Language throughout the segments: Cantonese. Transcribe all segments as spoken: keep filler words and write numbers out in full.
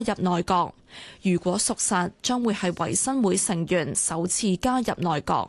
入內閣，如果屬實，將會係維新會成員首次加入內閣。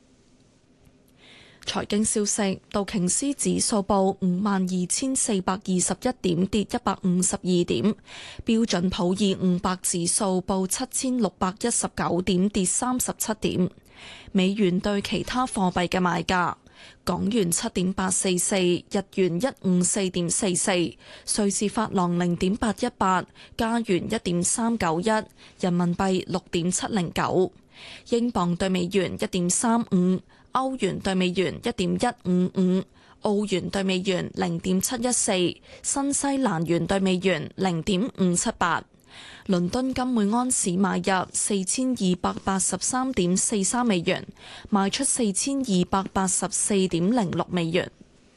財經消息，道瓊斯指數報五萬二千四百二十一點，跌一百五十二點；標準普爾五百指數報七千六百一十九點，跌三十七點。美元對其他貨幣嘅賣價：港元七點八四四，日元一五四點四四，瑞士法郎零點八一八，加元一點三九一，人民幣六點七零九，英鎊對美元一點三五。歐元對美元一點一五五，澳元對美元零點七一四，新西蘭元對美元零點五七八。倫敦金每安士買入四千二百八十三點四三美元，賣出四千二百八十四點零六美元。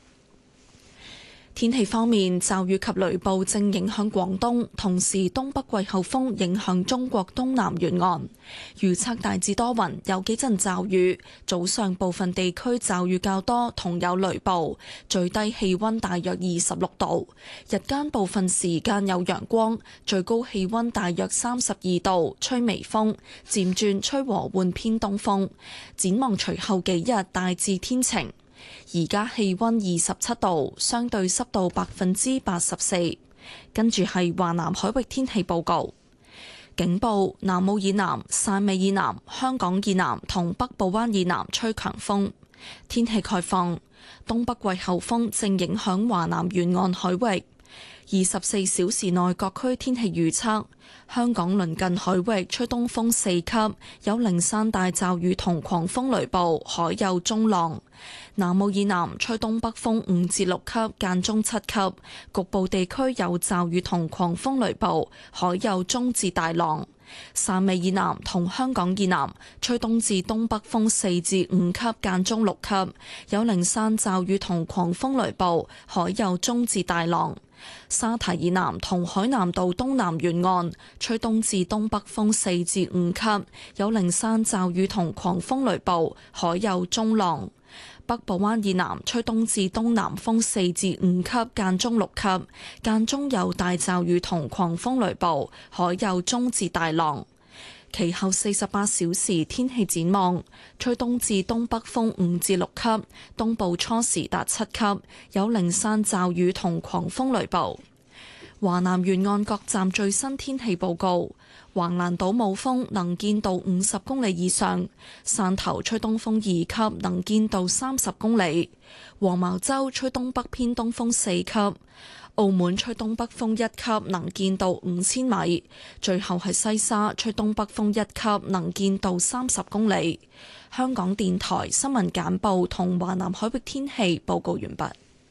天氣方面，驟雨及雷暴正影響廣東，同時東北季候風影響中國東南沿岸。預測大致多雲，有幾陣驟雨，早上部分地區驟雨較多，同有雷暴，最低氣溫大約二十六度。日間部分時間有陽光，最高氣溫大約三十二度，吹微風，漸轉吹和緩偏東風。展望隨後幾日大致天晴。而家氣溫二十七度，相對濕度百分之八十四。跟住係華南海域天氣報告。警報：南澳以南、汕尾以南、香港以南同北部灣以南吹強風。天氣概況：東北季候風正影響華南沿岸海域。二十四小時內各區天氣預測：香港鄰近海域吹東風四級，有零散大驟雨同狂風雷暴，海有中浪。南澳以南吹東北風五至六級，間中七級，局部地區有驟雨同狂風雷暴，海有中至大浪。汕尾以南同香港以南吹東至東北風四至五級，間中六級，有零散驟雨同狂風雷暴，海有中至大浪。沙堤以南同海南島東南沿岸吹東至東北風四至五級，有零散驟雨同狂風雷暴，海有中浪。北部灣以南吹東至東南風四至五級，間中六級，間中有大驟雨同狂風雷暴，海有中至大浪。其後四十八小時天氣展望：吹東至東北風五至六級，東部初時達七級，有零散驟雨同狂風雷暴。華南沿岸各站最新天氣報告：橫瀾島冇風，能見度五十公里以上；汕頭吹東風二級，能見度三十公里；黃茅洲吹東北偏東風四級；澳門吹東北風一級，能見度五千米；最後係西沙吹東北風一級，能見度三十公里。香港電台新聞簡報同華南海域天氣報告完畢。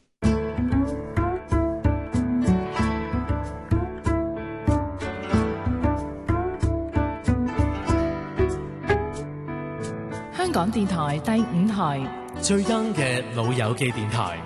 香港電台第五台最 young 嘅老友記電台。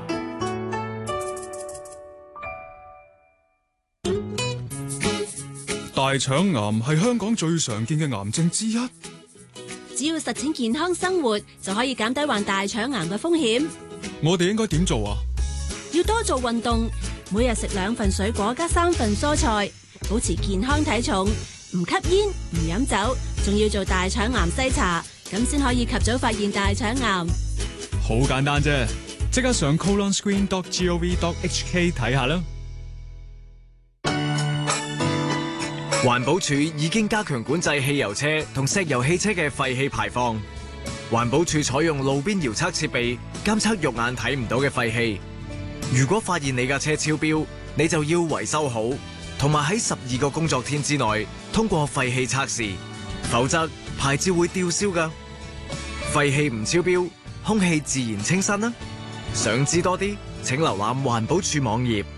大腸癌係香港最常見嘅癌症之一。 只要實踐健康生活，就可以減低患大腸癌嘅風險。 我哋應該點做啊？ 要多做運動，每日食兩份水果加三份蔬菜，保持健康體重，唔吸煙唔飲酒，仲要做大腸癌篩查，咁先可以及早發現大腸癌。 好簡單啫，即刻上 colon screen dot gov dot h k 睇下啦。 環保署已經加強管制汽油車同石油汽車嘅廢氣排放。環保署採用路邊遙測設備監測肉眼睇唔到嘅廢氣。如果發現你架車超標，你就要維修好，同埋喺十二個工作天之內通過廢氣測試，否則牌照會吊銷㗎。廢氣唔超標，空氣自然清新啦。想知多啲，請瀏覽環保署網頁。